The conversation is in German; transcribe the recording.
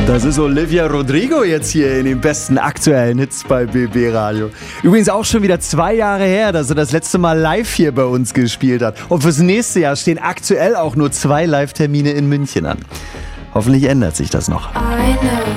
Das ist Olivia Rodrigo jetzt hier in den besten aktuellen Hits bei BB Radio. Übrigens auch schon wieder 2 Jahre her, dass er das letzte Mal live hier bei uns gespielt hat. Und fürs nächste Jahr stehen aktuell auch nur 2 Live-Termine in München an. Hoffentlich ändert sich das noch.